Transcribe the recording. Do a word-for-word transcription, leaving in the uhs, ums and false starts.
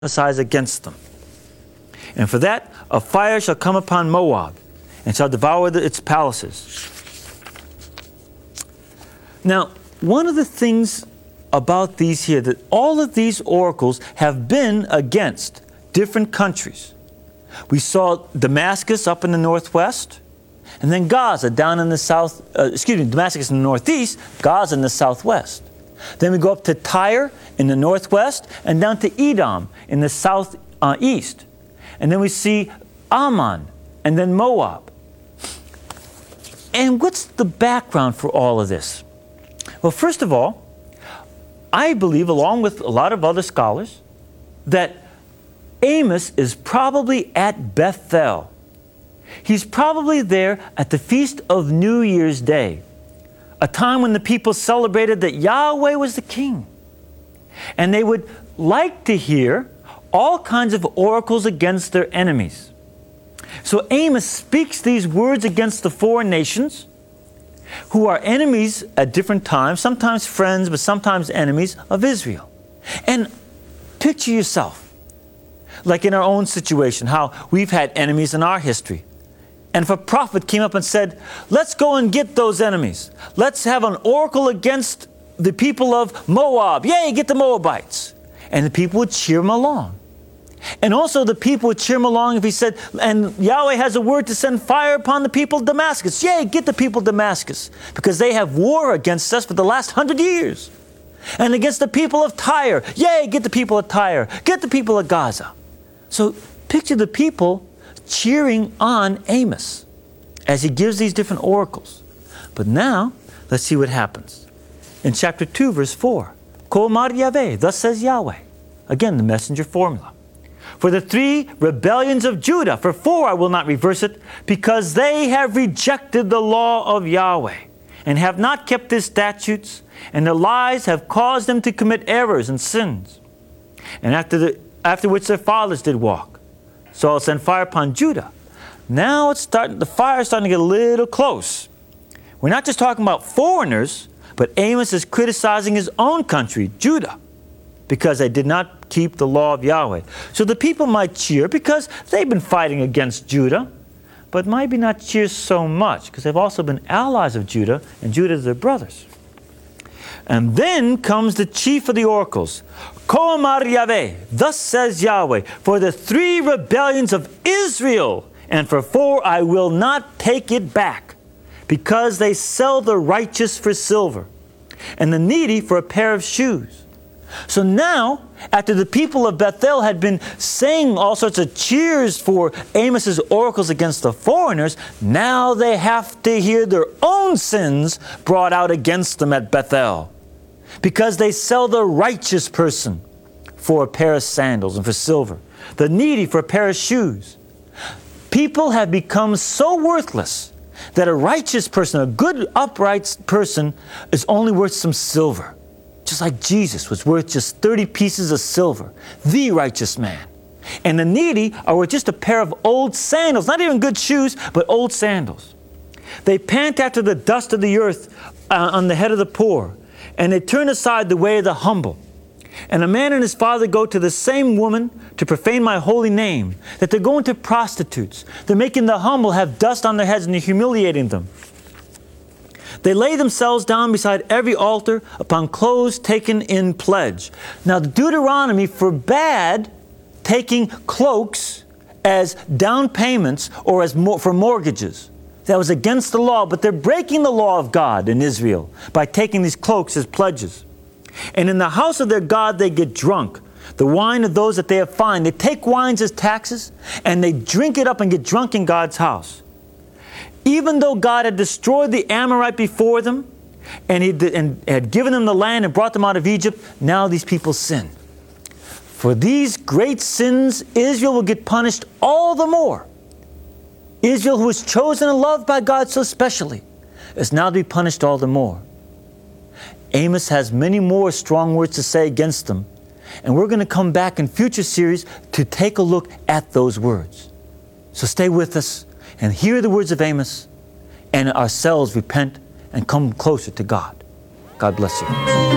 prophesies against them. And for that, a fire shall come upon Moab, and shall devour the, its palaces. Now, one of the things about these here, that all of these oracles have been against different countries. We saw Damascus up in the northwest, and then Gaza down in the south, uh, excuse me, Damascus in the northeast, Gaza in the southwest. Then we go up to Tyre in the northwest, and down to Edom in the southeast. Uh, east. And then we see Ammon, and then Moab. And what's the background for all of this? Well, first of all, I believe, along with a lot of other scholars, that Amos is probably at Bethel. He's probably there at the Feast of New Year's Day, a time when the people celebrated that Yahweh was the king. And they would like to hear all kinds of oracles against their enemies. So Amos speaks these words against the foreign nations, who are enemies at different times, sometimes friends, but sometimes enemies of Israel. And picture yourself, like in our own situation, how we've had enemies in our history. And if a prophet came up and said, let's go and get those enemies. Let's have an oracle against the people of Moab. Yay, get the Moabites. And the people would cheer him along. And also the people would cheer him along if he said, and Yahweh has a word to send fire upon the people of Damascus. Yay, get the people of Damascus, because they have war against us for the last hundred years. And against the people of Tyre. Yay, get the people of Tyre. Get the people of Gaza. So picture the people cheering on Amos as he gives these different oracles. But now, let's see what happens. In chapter two, verse four. Ko Amar Yahweh, thus says Yahweh. Again, the messenger formula. For the three rebellions of Judah, for four I will not reverse it, because they have rejected the law of Yahweh, and have not kept his statutes, and their lies have caused them to commit errors and sins. And after, the, after which their fathers did walk. So I'll send fire upon Judah. Now it's starting, the fire is starting to get a little close. We're not just talking about foreigners, but Amos is criticizing his own country, Judah, because they did not keep the law of Yahweh. So the people might cheer because they've been fighting against Judah, but maybe not cheer so much because they've also been allies of Judah, and Judah is their brothers. And then comes the chief of the oracles. Ko Amar Yahweh, thus says Yahweh, for the three rebellions of Israel, and for four I will not take it back, because they sell the righteous for silver, and the needy for a pair of shoes. So now, after the people of Bethel had been saying all sorts of cheers for Amos's oracles against the foreigners, now they have to hear their own sins brought out against them at Bethel, because they sell the righteous person for a pair of sandals and for silver, the needy for a pair of shoes. People have become so worthless that a righteous person, a good upright person, is only worth some silver. Just like Jesus was worth just thirty pieces of silver, the righteous man. And the needy are worth just a pair of old sandals, not even good shoes, but old sandals. They pant after the dust of the earth uh, on the head of the poor, and they turn aside the way of the humble. And a man and his father go to the same woman to profane my holy name, that they're going to prostitutes. They're making the humble have dust on their heads, and they're humiliating them. They lay themselves down beside every altar upon clothes taken in pledge. Now, Deuteronomy forbade taking cloaks as down payments or as mo- for mortgages. That was against the law, but they're breaking the law of God in Israel by taking these cloaks as pledges. And in the house of their God, they get drunk. The wine of those that they have fined. They take wines as taxes, and they drink it up and get drunk in God's house. Even though God had destroyed the Amorite before them, and he did, and had given them the land and brought them out of Egypt, now these people sin. For these great sins, Israel will get punished all the more. Israel, who was chosen and loved by God so specially, is now to be punished all the more. Amos has many more strong words to say against them, and we're going to come back in future series to take a look at those words. So stay with us and hear the words of Amos, and ourselves repent and come closer to God. God bless you.